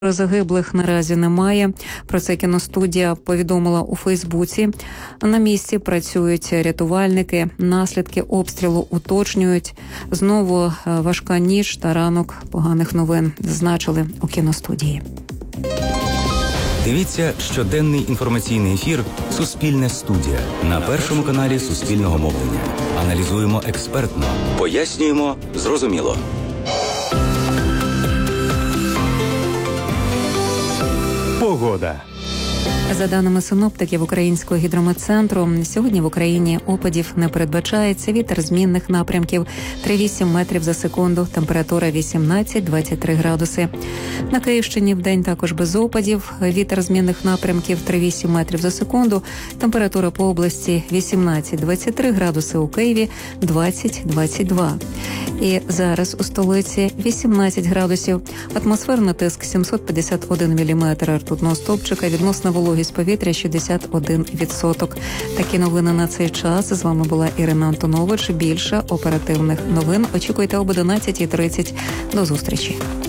Загиблих наразі немає. Про це кіностудія повідомила у Фейсбуці. На місці працюють рятувальники. Наслідки обстрілу уточнюють. Знову важка ніч та ранок поганих новин, зазначили у кіностудії. Дивіться щоденний інформаційний ефір «Суспільне студія» на Першому каналі Суспільного мовлення. Аналізуємо експертно, пояснюємо зрозуміло. Погода. За даними синоптиків Українського гідрометцентру, сьогодні в Україні опадів не передбачається. Вітер змінних напрямків 3,8 метрів за секунду, температура 18-23 градуси. На Київщині вдень також без опадів, вітер змінних напрямків 3,8 метрів за секунду, температура по області 18-23 градуси, у Києві 20-22. І зараз у столиці 18 градусів, атмосферний тиск 751 міліметр ртутного стовпчика, відносна вологість повітря 61%. Такі новини на цей час. З вами була Ірина Антонович. Більше оперативних новин очікуйте об 11:30. До зустрічі.